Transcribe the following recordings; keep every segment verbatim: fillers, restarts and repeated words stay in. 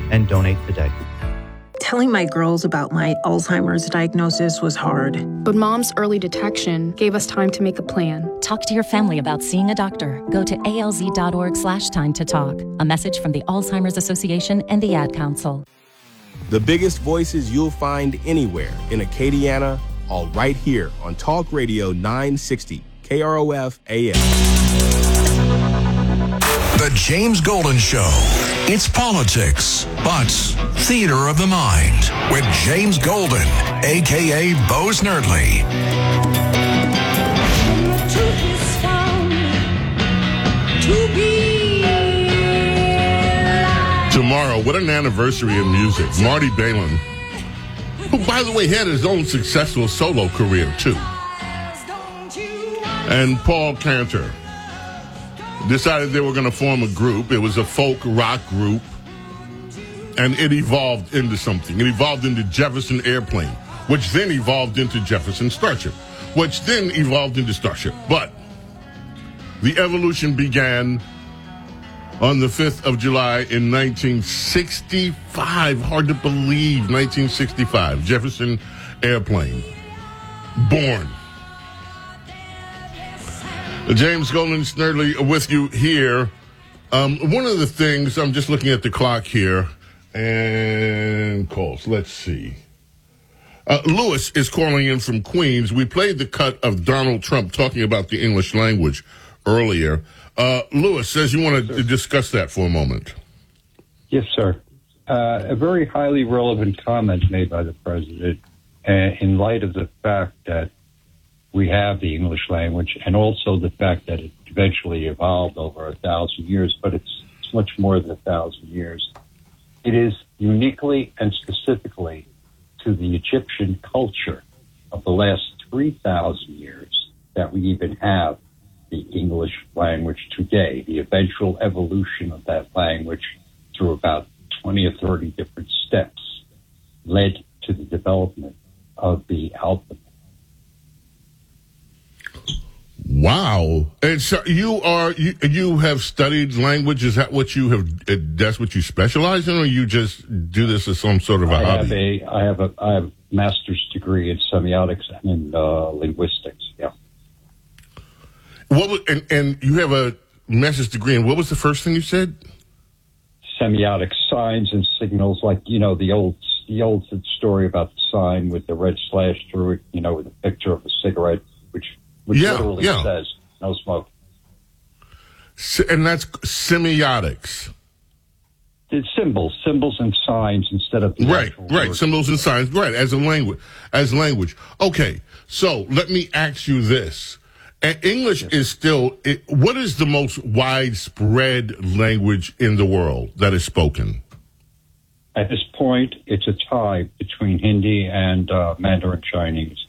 and donate today. Telling my girls about my Alzheimer's diagnosis was hard. But Mom's early detection gave us time to make a plan. Talk to your family about seeing a doctor. Go to alz.org slash time to talk. A message from the Alzheimer's Association and the Ad Council. The biggest voices you'll find anywhere in Acadiana, all right here on Talk Radio nine sixty, K R O F A M. The James Golden Show. It's politics, but theater of the mind with James Golden, a k a. Bo Snerdley. Tomorrow, what an anniversary in music. Marty Balin, who, by the way, had his own successful solo career, too. And Paul Cantor decided they were going to form a group. It was a folk rock group, and it evolved into something. It evolved into Jefferson Airplane, which then evolved into Jefferson Starship, which then evolved into Starship. But the evolution began on the fifth of July in nineteen sixty-five. Hard to believe, nineteen sixty-five. Jefferson Airplane, born. James Golden Snerdley with you here. Um, one of the things, I'm just looking at the clock here, and calls. Let's see. Uh, Lewis is calling in from Queens. We played the cut of Donald Trump talking about the English language earlier. Uh, Lewis says you want to discuss that for a moment. Yes, sir. Uh, a very highly relevant comment made by the president uh, in light of the fact that we have the English language, and also the fact that it eventually evolved over a thousand years, but it's, it's much more than a thousand years. It is uniquely and specifically to the Egyptian culture of the last three thousand years that we even have the English language today. The eventual evolution of that language through about twenty or thirty different steps led to the development of the alphabet. Wow. And so you are, you, you have studied language. Is that what you have, that's what you specialize in, or you just do this as some sort of a I hobby? Have a, I have a, I have a master's degree in semiotics and in uh, linguistics. Yeah. What was, and, and you have a master's degree in, what was the first thing you said? Semiotics, signs and signals, like, you know, the old, the old story about the sign with the red slash through it, you know, with a picture of a cigarette, which Which yeah, literally yeah. says no smoke. And that's semiotics. It's symbols, symbols and signs instead of right, right. words. Symbols and signs, right? As a language, as language. Okay, so let me ask you this: and English yes. is still. It, what is the most widespread language in the world that is spoken? At this point, it's a tie between Hindi and uh, Mandarin Chinese.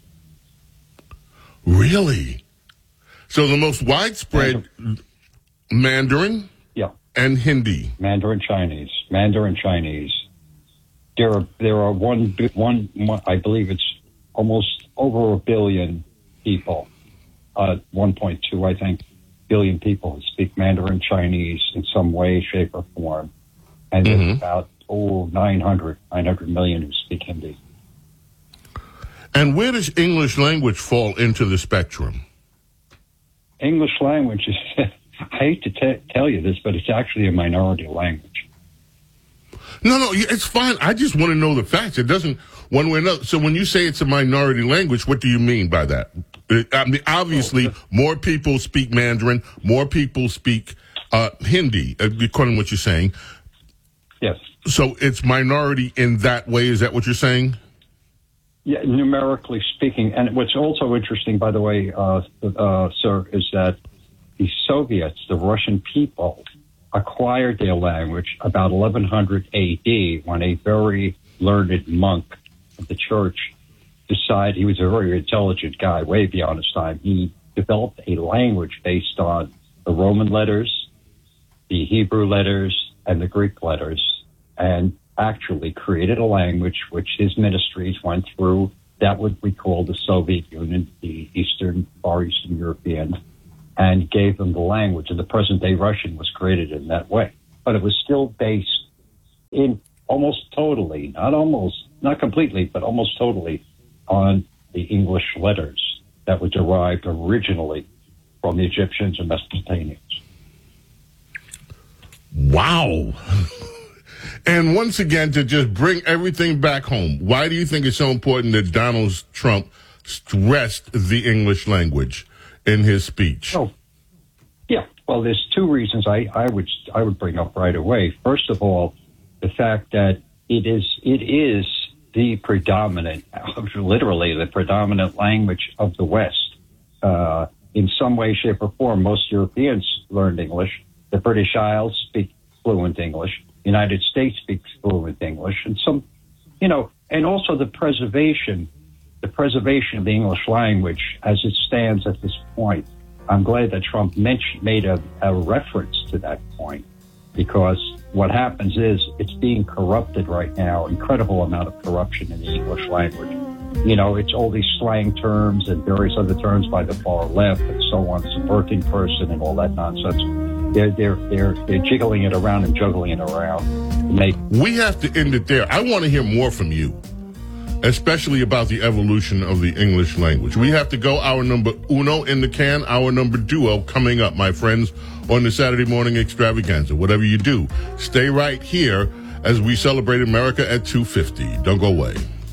Really? So the most widespread Mandarin, Mandarin yeah, and Hindi. Mandarin Chinese, Mandarin Chinese. There are there are one one, one I believe it's almost over a billion people, uh, one point two I think billion people who speak Mandarin Chinese in some way, shape, or form, and mm-hmm. there's about oh nine hundred million who speak Hindi. And where does English language fall into the spectrum? English language is, I hate to t- tell you this, but it's actually a minority language. No, no, it's fine. I just want to know the facts. It doesn't, one way or another. So when you say it's a minority language, what do you mean by that? I mean, obviously, oh, more people speak Mandarin, more people speak uh, Hindi, according to what you're saying. Yes. So it's minority in that way. Is that what you're saying? Yeah, numerically speaking. And what's also interesting, by the way, uh, uh, sir, is that the Soviets, the Russian people, acquired their language about eleven hundred A D when a very learned monk of the church decided, he was a very intelligent guy, way beyond his time. He developed a language based on the Roman letters, the Hebrew letters, and the Greek letters, and actually created a language which his ministries went through. That what we call the Soviet Union, the Eastern, Far Eastern European, and gave them the language. And the present-day Russian was created in that way. But it was still based in almost totally, not almost, not completely, but almost totally on the English letters that were derived originally from the Egyptians and Mesopotamians. Wow. And once again, to just bring everything back home, why do you think it's so important that Donald Trump stressed the English language in his speech? Oh, yeah. Well, there's two reasons I, I would I would bring up right away. First of all, the fact that it is it is the predominant, literally the predominant language of the West. Uh, in some way, shape, or form, most Europeans learned English. The British Isles speak fluent English. The United States speaks fluent English, and some, you know, and also the preservation, the preservation of the English language as it stands at this point. I'm glad that Trump mentioned, made a, a reference to that point, because what happens is it's being corrupted right now, incredible amount of corruption in the English language. You know, it's all these slang terms and various other terms by the far left and so on, subverting person and all that nonsense. They're, they're, they're, they're jiggling it around and juggling it around. And they- we have to end it there. I want to hear more from you, especially about the evolution of the English language. We have to go. Our number uno in the can, our number duo coming up, my friends, on the Saturday morning extravaganza. Whatever you do, stay right here as we celebrate America at two fifty. Don't go away.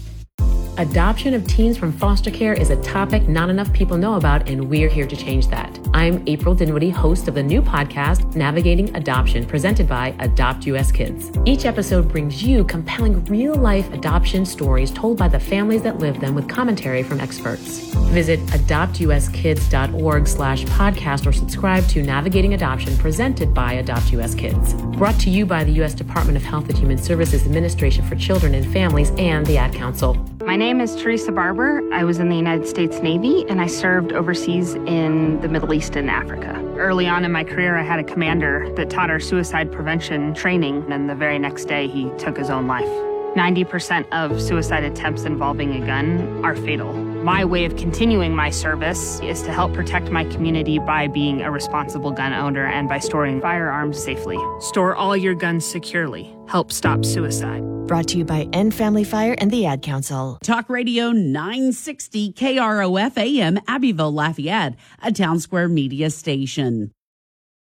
Adoption of teens from foster care is a topic not enough people know about, and we're here to change that. I'm April Dinwiddie, host of the new podcast, Navigating Adoption, presented by Adopt U S Kids. Each episode brings you compelling real-life adoption stories told by the families that live them with commentary from experts. Visit adoptuskids.org slash podcast or subscribe to Navigating Adoption, presented by Adopt U S Kids. Brought to you by the U S Department of Health and Human Services Administration for Children and Families and the Ad Council. My name is Teresa Barber. I was in the United States Navy, and I served overseas in the Middle East and Africa. Early on in my career, I had a commander that taught our suicide prevention training, and the very next day, he took his own life. ninety percent of suicide attempts involving a gun are fatal. My way of continuing my service is to help protect my community by being a responsible gun owner and by storing firearms safely. Store all your guns securely. Help stop suicide. Brought to you by End Family Fire and the Ad Council. Talk Radio nine sixty K R O F A M, Abbeville, Lafayette, a Town Square media station.